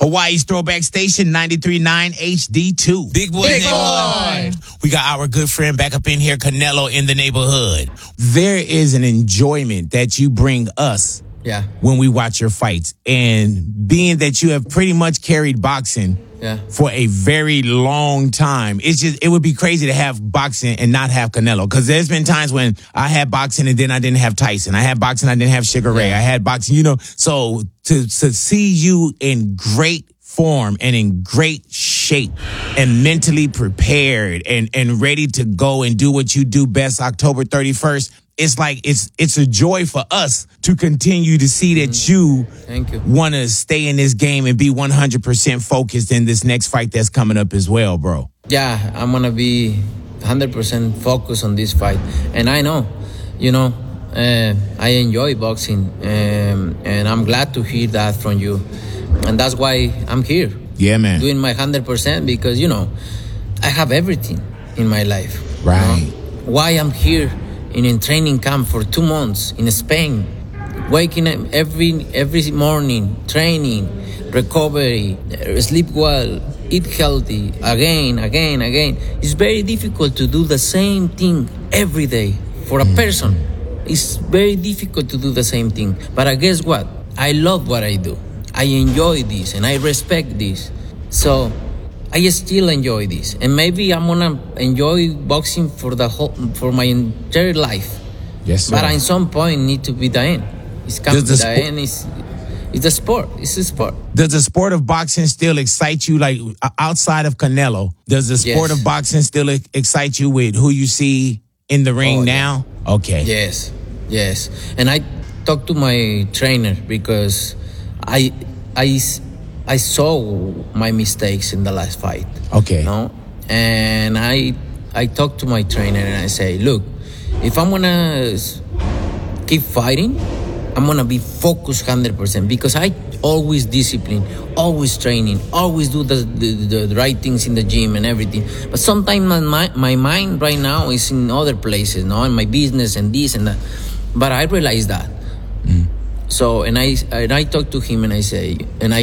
Hawaii's Throwback Station, 93.9 HD2. Big boy. We got our good friend back up in here, Canelo in the neighborhood. There is an enjoyment that you bring us when we watch your fights. And being that you have pretty much carried boxing for a very long time, it would be crazy to have boxing and not have Canelo. Because there's been times when I had boxing and then I didn't have Tyson. I had boxing, I didn't have Sugar Ray. I had boxing, So to see you in great form and in great shape and mentally prepared and ready to go and do what you do best October 31st, it's like it's a joy for us to continue to see that you want to stay in this game and be 100% focused in this next fight that's coming up as well, bro. Yeah, I'm going to be 100% focused on this fight. And I know, I enjoy boxing, and I'm glad to hear that from you. And that's why I'm here. Yeah, man. Doing my 100% because, I have everything in my life. Right. Why I'm here in training camp for 2 months in Spain, waking up every morning, training, recovery, sleep well, eat healthy, again. It's very difficult to do the same thing every day for a person. It's very difficult to do the same thing. But guess what? I love what I do. I enjoy this and I respect this. So I still enjoy this. And maybe I'm gonna enjoy boxing for my entire life. Yes, sir. But at some point need to be the end. It's coming to the end. It's a sport. It's a sport. Does the sport of boxing still excite you? Like outside of Canelo, does the sport of boxing still excite you with who you see in the ring now? Yeah. Okay. Yes. And I talked to my trainer because I saw my mistakes in the last fight. Okay. And I talked to my trainer and I say, look, if I'm gonna keep fighting, I'm gonna be focused 100% because I always discipline, always training, always do the right things in the gym and everything. But sometimes my mind right now is in other places, in my business and this and that. But I realized that. So and I talked to him and I said,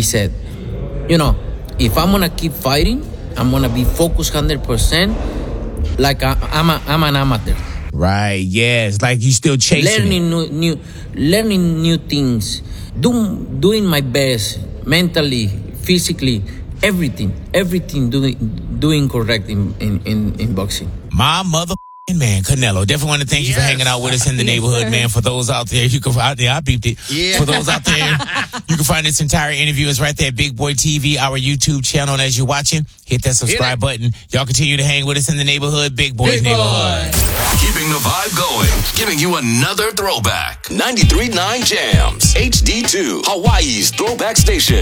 if I'm gonna keep fighting, I'm gonna be focused 100%, like I'm an amateur. Right. Yes. Like you still chasing learning new things, doing my best mentally, physically, everything doing correct in boxing. My mother. Man, Canelo, definitely want to thank you for hanging out with us in the neighborhood, man. For those out there, I beeped it. Yeah. For those out there, you can find this entire interview is right there at Big Boy TV, our YouTube channel. And as you're watching, hit that subscribe button. Y'all continue to hang with us in the neighborhood, Big Boy's neighborhood. Keeping the vibe going, giving you another throwback. 93.9 Jams, HD2, Hawaii's Throwback Station.